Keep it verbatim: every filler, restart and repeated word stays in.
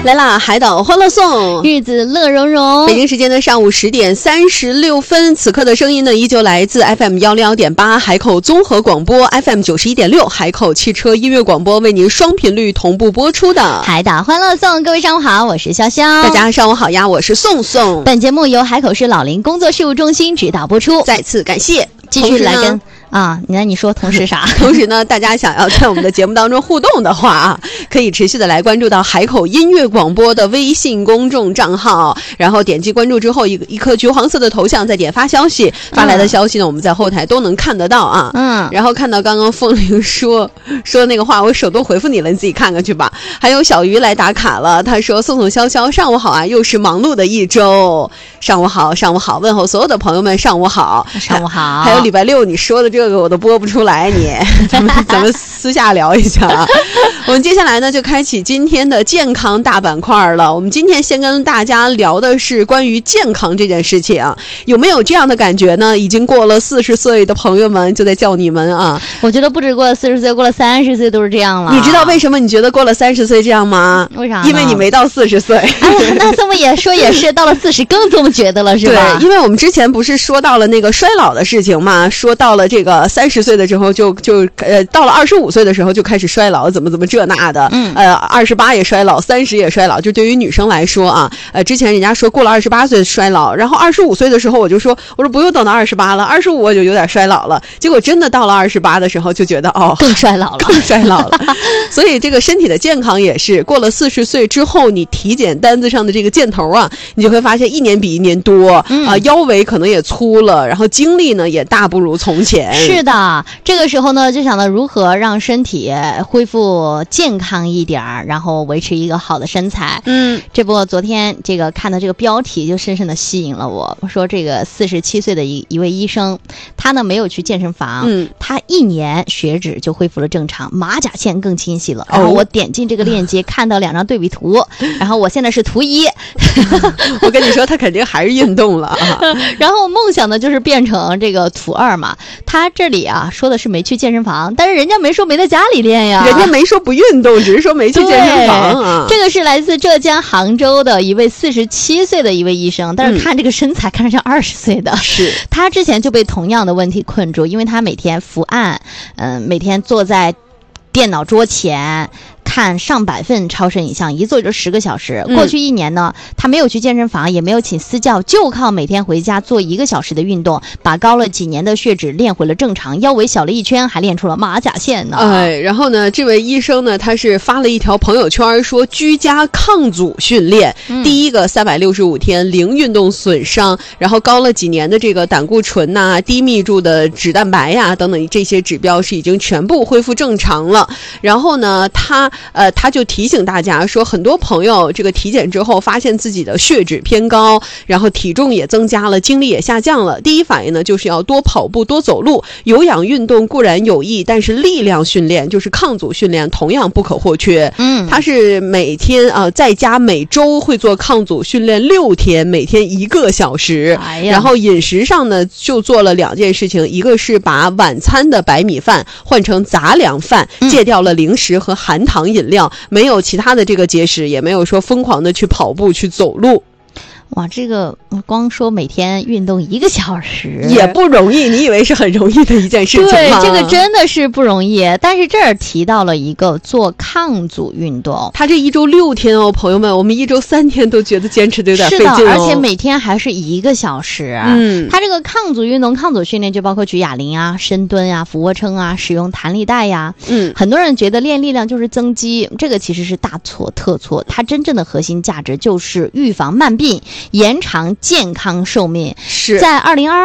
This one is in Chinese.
来啦，海岛欢乐颂， 日子乐融融。 北京时间的上午十点三十六分，此刻的声音呢，依旧来自 F M 幺零幺点八海口综合广播 F M 九十一点六海口汽车音乐广播，为您双频率同步播出的海岛欢乐颂。各位上午好，我是潇潇。 大家上午好呀，我是宋宋。 本节目由海口市老林工作事务中心指导播出， 再次感谢。 继续来跟啊，那你说同时啥？ 同时呢，大家想要在我们的节目当中互动的话啊，可以持续的来关注到海口音乐广播的微信公众账号，然后点击关注之后，一一颗橘黄色的头像，再点发消息，发来的消息呢，我们在后台都能看得到啊。嗯。然后看到刚刚凤玲说说那个话，我手动回复你了，你自己看看去吧。还有小鱼来打卡了，他说：“宋宋潇潇，上午好啊，又是忙碌的一周。上午好，上午好，问候所有的朋友们，上午好， 上午好。 还有礼拜六你说的这个我都播不出来，你咱们咱们私下聊一下啊。我们接下来呢就开启今天的健康大板块了。我们今天先跟大家聊的是关于健康这件事情，有没有这样的感觉呢？已经过了四十岁的朋友们就在叫你们啊。 我觉得不止过了四十岁，过了三十岁都是这样了。 你知道为什么你觉得过了三十岁这样吗？ 为啥？ 因为你没到四十岁。 哎呀，那这么也说也是，到了四十更这么觉得了，是吧？ 对，因为我们之前不是说到了那个衰老的事情嘛，说到了这个三十岁的时候就就呃到了二十五岁的时候就开始衰老，怎么怎么这那的，嗯，呃二十八也衰老，三十也衰老。就对于女生来说啊，呃之前人家说过了二十八岁衰老，然后二十五岁的时候我就说我说不用等到二十八了，二十五我就有点衰老了。结果真的到了二十八的时候就觉得哦更衰老了， 更衰老了。所以这个身体的健康也是过了四十岁之后，你体检单子上的这个箭头啊，你就会发现一年比一年多啊、嗯呃，腰围可能也粗了，然后精力呢也大不如从前。 是的，这个时候呢就想到如何让身体恢复健康一点，然后维持一个好的身材。嗯，这不昨天这个看到这个标题就深深的吸引了我。我说这个四十七岁的一一位医生，他呢没有去健身房，嗯，他一年血脂就恢复了正常，马甲线更清晰了。然后我点进这个链接，看到两张对比图，然后我现在是图一。 我跟你说，他肯定还是运动了啊。 然后梦想呢就是变成这个图二嘛。他这里啊说的是没去健身房，但是人家没说没在家里练呀， 人家没说不运动，只是说没去健身房啊。 这个是来自浙江杭州的一位四十七岁的一位医生，但是看这个身材，嗯、看着像二十岁的。 是他之前就被同样的问题困住，因为他每天伏案，嗯、呃，每天坐在电脑桌前。看上百份超声影像，一做就十个小时。过去一年呢，嗯、他没有去健身房，也没有请私教，就靠每天回家做一个小时的运动，把高了几年的血脂练回了正常，腰围小了一圈，还练出了马甲线呢。 哎，然后呢，这位医生呢，他是发了一条朋友圈说，居家抗阻训练，嗯、第一个三百六十五天零运动损伤，然后高了几年的这个胆固醇呐、啊、低密度的脂蛋白呀、啊、等等这些指标是已经全部恢复正常了。然后呢，他。呃，他就提醒大家说，很多朋友这个体检之后发现自己的血脂偏高，然后体重也增加了，精力也下降了。第一反应呢，就是要多跑步、多走路。有氧运动固然有益，但是力量训练就是抗阻训练，同样不可或缺。嗯，他是每天啊、呃，在家每周会做抗阻训练六天，每天一个小时。哎呀，然后饮食上呢，就做了两件事情，一个是把晚餐的白米饭换成杂粮饭，戒掉了零食和含糖饮料，没有其他的这个节食，也没有说疯狂的去跑步去走路。 哇，这个光说每天运动一个小时也不容易，你以为是很容易的一件事情吗？ 对，这个真的是不容易。但是这儿提到了一个做抗阻运动， 他这一周六天哦，朋友们，我们一周三天都觉得坚持的有点费劲哦。 是的，而且每天还是一个小时。嗯，他这个抗阻运动、抗阻训练就包括举哑铃啊、深蹲啊、俯卧撑啊、使用弹力带呀。嗯，很多人觉得练力量就是增肌，这个其实是大错特错。它真正的核心价值就是预防慢病。延长健康寿命。 是在二零二